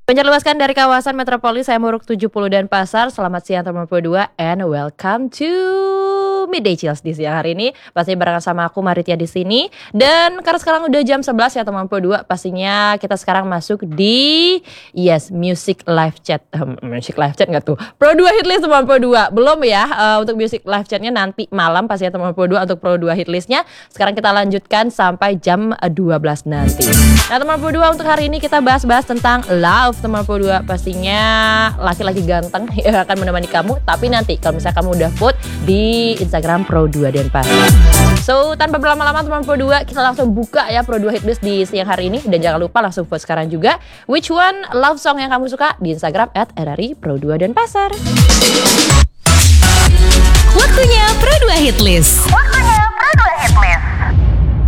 Banjar luaskan dari kawasan metropolis, saya Muruk 70 dan Pasar. Selamat siang teman 22 and welcome to Midday Chills di siang hari ini. Pasti barengan sama aku Maritia di sini. Dan karena sekarang udah jam 11 ya teman 22, pastinya kita sekarang masuk di Music Live Chat. Music Live Chat enggak tuh? Pro 2 Hitlist teman 22. Belum ya, untuk Music Live Chatnya nanti malam pastinya teman 22 untuk Pro 2 Hitlistnya. Sekarang kita lanjutkan sampai jam 12 nanti. Nah teman 22, untuk hari ini kita bahas-bahas tentang love teman 22. Pastinya laki-laki ganteng yang akan menemani kamu. Tapi nanti kalau misalnya kamu udah vote di Instagram Pro 2 Denpasar. So tanpa berlama-lama teman Pro 2, kita langsung buka ya Pro 2 Hitlist di siang hari ini. Dan jangan lupa langsung vote sekarang juga which one love song yang kamu suka di Instagram @RRI Pro 2 Denpasar. Waktunya Pro 2 Hitlist.